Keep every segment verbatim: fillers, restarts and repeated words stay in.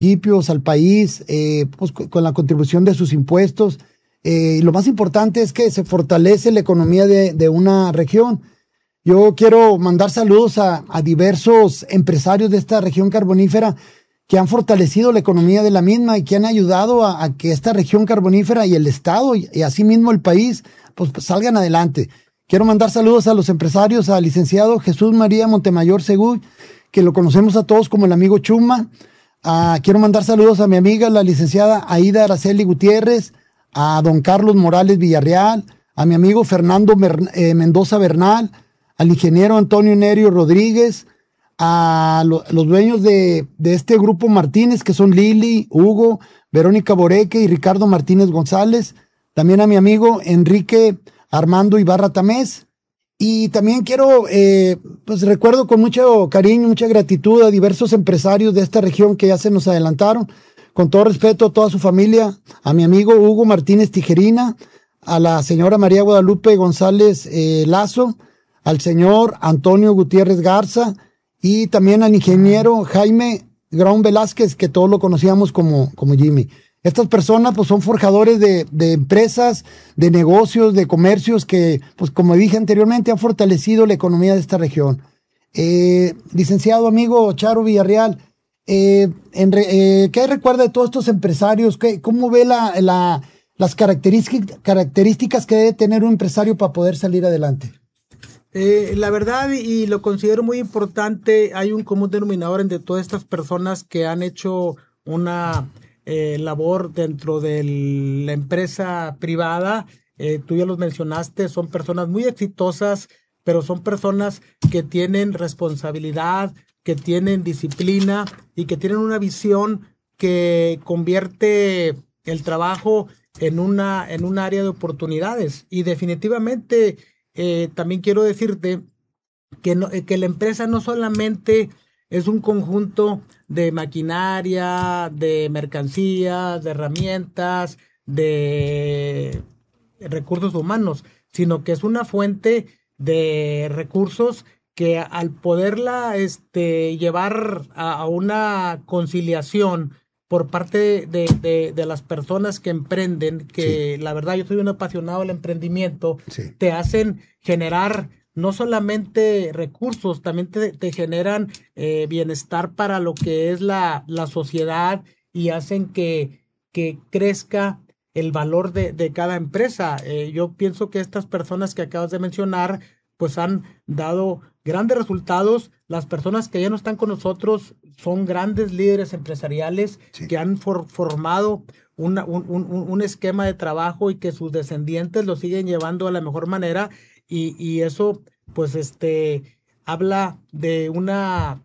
municipios, al país, eh, pues, con la contribución de sus impuestos. Eh, y lo más importante es que se fortalece la economía de, de una región. Yo quiero mandar saludos a, a diversos empresarios de esta región carbonífera que han fortalecido la economía de la misma y que han ayudado a, a que esta región carbonífera y el estado y, y asimismo el país pues, pues salgan adelante. Quiero mandar saludos a los empresarios, al licenciado Jesús María Montemayor Seguy, que lo conocemos a todos como el amigo Chuma. Uh, quiero mandar saludos a mi amiga, la licenciada Aida Araceli Gutiérrez, a don Carlos Morales Villarreal, a mi amigo Fernando Mer- eh, Mendoza Bernal, al ingeniero Antonio Nerio Rodríguez, a lo, los dueños de, de este grupo Martínez, que son Lili, Hugo, Verónica Boreque y Ricardo Martínez González, también a mi amigo Enrique Armando Ibarra Tamés. Y también quiero, eh, pues recuerdo con mucho cariño, mucha gratitud a diversos empresarios de esta región que ya se nos adelantaron. Con todo respeto a toda su familia, a mi amigo Hugo Martínez Tijerina, a la señora María Guadalupe González eh, Lazo, al señor Antonio Gutiérrez Garza y también al ingeniero Jaime Grón Velázquez, que todos lo conocíamos como, como Jimmy. Estas personas pues son forjadores de, de empresas, de negocios, de comercios que, pues como dije anteriormente, han fortalecido la economía de esta región. Eh, licenciado amigo Charo Villarreal, eh, en re, eh, ¿qué recuerda de todos estos empresarios? ¿Qué, ¿Cómo ve la, la, las características, características que debe tener un empresario para poder salir adelante? Eh, la verdad, y lo considero muy importante, hay un común denominador entre todas estas personas que han hecho una Eh, labor dentro de la empresa privada. Eh, tú ya los mencionaste, son personas muy exitosas, pero son personas que tienen responsabilidad, que tienen disciplina y que tienen una visión que convierte el trabajo en una en un área de oportunidades. Y definitivamente eh, también quiero decirte que, no, que la empresa no solamente es un conjunto de maquinaria, de mercancías, de herramientas, de recursos humanos, sino que es una fuente de recursos que al poderla este, llevar a, a una conciliación por parte de, de, de las personas que emprenden, que sí. La verdad yo soy un apasionado del emprendimiento, sí. Te hacen generar no solamente recursos, también te, te generan eh, bienestar para lo que es la, la sociedad y hacen que, que crezca el valor de, de cada empresa. Eh, yo pienso que estas personas que acabas de mencionar pues han dado grandes resultados. Las personas que ya no están con nosotros son grandes líderes empresariales, sí. Que han for, formado una, un, un, un esquema de trabajo y que sus descendientes lo siguen llevando de la mejor manera. Y, y eso, pues, este, habla de una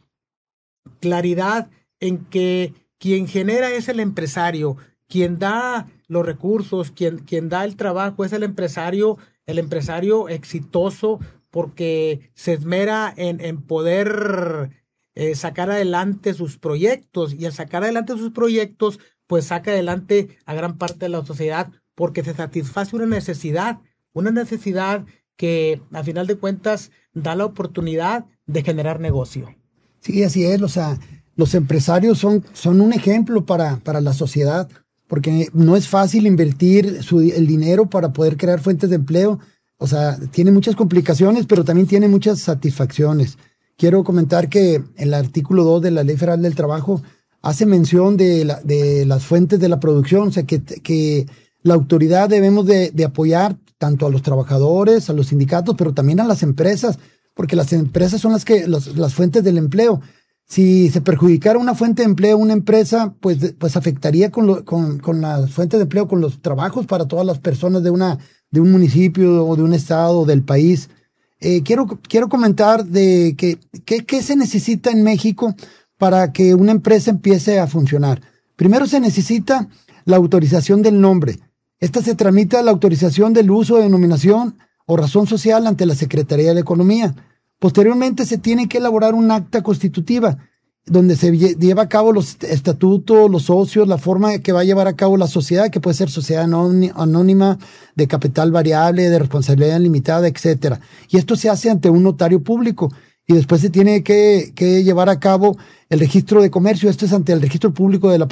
claridad en que quien genera es el empresario, quien da los recursos, quien, quien da el trabajo es el empresario, el empresario exitoso, porque se esmera en, en poder eh, sacar adelante sus proyectos, y al sacar adelante sus proyectos, pues saca adelante a gran parte de la sociedad, porque se satisface una necesidad, una necesidad que a final de cuentas da la oportunidad de generar negocio. Sí, así es, o sea, los empresarios son, son un ejemplo para, para la sociedad, porque no es fácil invertir su, el dinero para poder crear fuentes de empleo. O sea, tiene muchas complicaciones, pero también tiene muchas satisfacciones. Quiero comentar que el artículo dos de la Ley Federal del Trabajo hace mención de, la, de las fuentes de la producción, o sea, que, que la autoridad debemos de, de apoyar tanto a los trabajadores, a los sindicatos, pero también a las empresas, porque las empresas son las que las, las fuentes del empleo. Si se perjudicara una fuente de empleo, una empresa, pues, pues afectaría con, lo, con, con las fuentes de empleo, con los trabajos para todas las personas de una de un municipio o de un estado o del país. Eh, quiero, quiero comentar de que, que, que se necesita en México para que una empresa empiece a funcionar. Primero se necesita la autorización del nombre. Esta se tramita la autorización del uso de denominación o razón social ante la Secretaría de Economía. Posteriormente se tiene que elaborar un acta constitutiva donde se lleva a cabo los estatutos, los socios, la forma que va a llevar a cabo la sociedad, que puede ser sociedad anónima, de capital variable, de responsabilidad limitada, etcétera. Y esto se hace ante un notario público. Y después se tiene que, que llevar a cabo el registro de comercio. Esto es ante el registro público de la